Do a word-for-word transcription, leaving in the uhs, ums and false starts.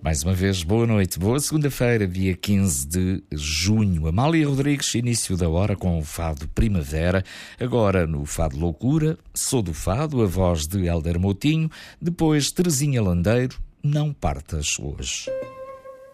Mais uma vez, boa noite, boa segunda-feira, dia quinze de junho. Amália Rodrigues, início da hora com o Fado Primavera. Agora no Fado Loucura, Sou do Fado, a voz de Hélder Moutinho. Depois, Terezinha Landeiro, Não Partas Hoje.